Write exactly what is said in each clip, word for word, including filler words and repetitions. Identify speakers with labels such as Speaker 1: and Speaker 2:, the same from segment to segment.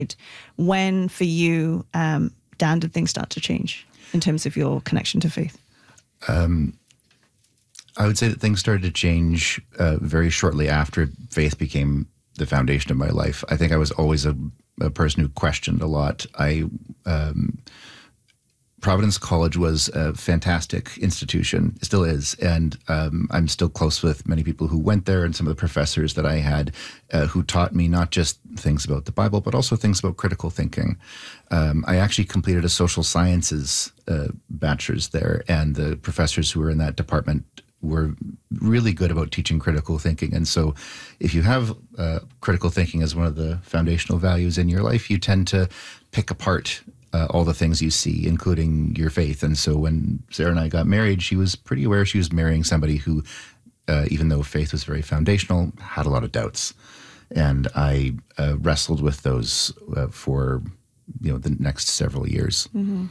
Speaker 1: When, for you, um, Dan, did things start to change in terms of your connection to faith?
Speaker 2: Um, I would say that things started to change uh, very shortly after faith became the foundation of my life. I think I was always a, a person who questioned a lot. I um, Providence College was a fantastic institution, it still is, and um, I'm still close with many people who went there and some of the professors that I had uh, who taught me not just things about the Bible, but also things about critical thinking. Um, I actually completed a social sciences uh, bachelor's there, and the professors who were in that department were really good about teaching critical thinking. And so if you have uh, critical thinking as one of the foundational values in your life, you tend to pick apart Uh, all the things you see, including your faith. And so when Sarah and I got married, she was pretty aware she was marrying somebody who, uh, even though faith was very foundational, had a lot of doubts. And I uh, wrestled with those uh, for, you know, the next several years.
Speaker 1: Mm-hmm.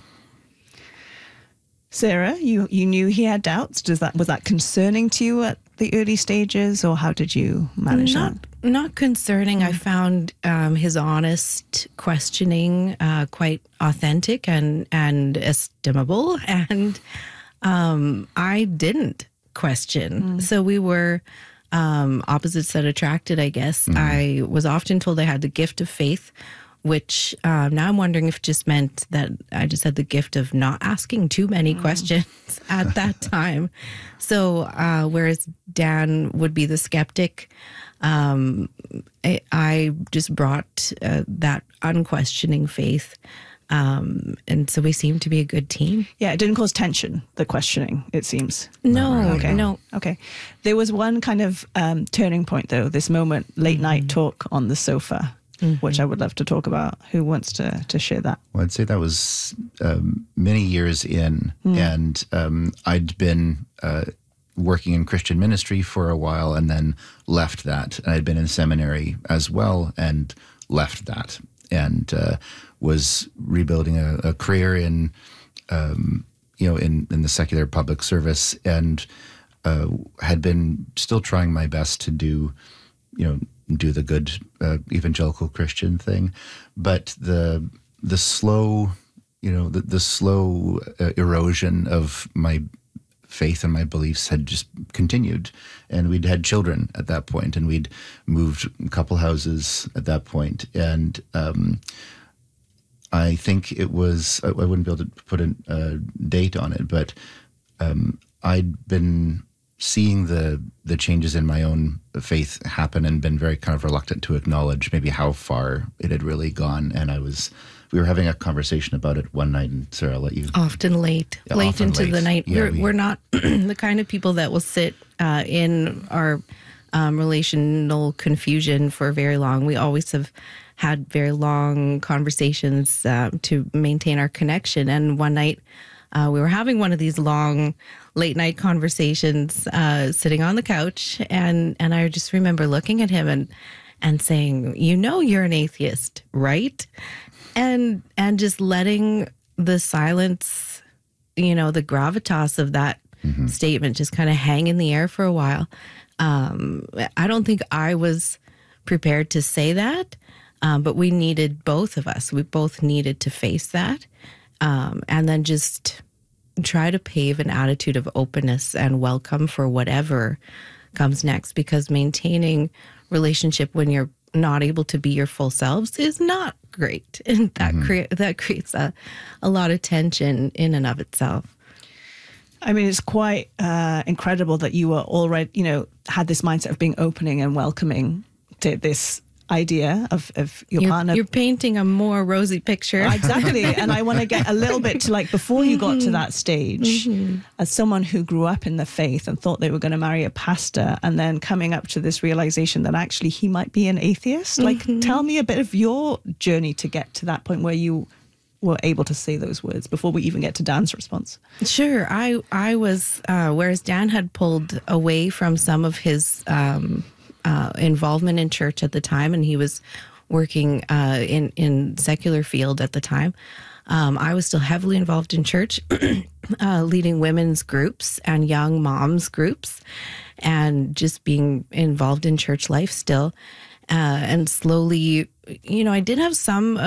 Speaker 1: Sarah, you, you knew he had doubts. Does that was that concerning to you at the early stages, or how did you manage
Speaker 3: not,
Speaker 1: that?
Speaker 3: Not concerning. I found um, his honest questioning uh, quite authentic and, and estimable. And um, I didn't question. Mm. So we were um, opposites that attracted, I guess. Mm. I was often told I had the gift of faith, which uh, now I'm wondering if it just meant that I just had the gift of not asking too many mm. questions at that time. So uh, whereas Dan would be the skeptic, um, I, I just brought uh, that unquestioning faith. Um, and so we seemed to be a good team.
Speaker 1: Yeah, it didn't cause tension, the questioning, it seems.
Speaker 3: No,
Speaker 1: really. okay.
Speaker 3: no.
Speaker 1: Okay. There was one kind of um, turning point, though, this moment, late mm-hmm. night talk on the sofa. Mm-hmm. Which I would love to talk about. Who wants to, to share that?
Speaker 2: Well, I'd say that was um, many years in, mm. and um, I'd been uh, working in Christian ministry for a while and then left that. And I'd been in seminary as well and left that, and uh, was rebuilding a, a career in, um, you know, in, in the secular public service, and uh, had been still trying my best to do, you know, do the good uh, evangelical Christian thing, but the the slow, you know, the, the slow uh, erosion of my faith and my beliefs had just continued, and we'd had children at that point, and we'd moved a couple houses at that point, and um, I think it was, I, I wouldn't be able to put a, a date on it, but um, I'd been seeing the the changes in my own faith happen and been very kind of reluctant to acknowledge maybe how far it had really gone. And I was, we were having a conversation about it one night, and Sarah, I'll let you.
Speaker 3: Often late, yeah, late often into late. the night. Yeah, we're, we, we're not the kind of people that will sit uh, in our um, relational confusion for very long. We always have had very long conversations uh, to maintain our connection. And one night, Uh, we were having one of these long late night conversations, uh, sitting on the couch, and, and I just remember looking at him and and saying, "You know, you're an atheist, right?" And and just letting the silence, you know, the gravitas of that mm-hmm. statement just kind of hang in the air for a while. Um, I don't think I was prepared to say that, um, but we needed, both of us, we both needed to face that. Um, and then just try to pave an attitude of openness and welcome for whatever comes next, because maintaining relationship when you're not able to be your full selves is not great. And that, mm-hmm. crea- that creates a, a lot of tension in and of itself.
Speaker 1: I mean, it's quite uh, incredible that you were already, you know, had this mindset of being opening and welcoming to this idea of, of your
Speaker 3: you're,
Speaker 1: partner.
Speaker 3: You're painting a more rosy picture.
Speaker 1: Exactly. And I want to get a little bit to, like, before you got to that stage, mm-hmm. as someone who grew up in the faith and thought they were going to marry a pastor, and then coming up to this realization that actually he might be an atheist. Mm-hmm. Like, tell me a bit of your journey to get to that point where you were able to say those words before we even get to Dan's response.
Speaker 3: Sure. I, I was, uh, whereas Dan had pulled away from some of his um Uh, involvement in church at the time, and he was working uh, in in secular field at the time. Um, I was still heavily involved in church, uh, leading women's groups and young moms groups, and just being involved in church life still. Uh, and slowly, you know, I did have some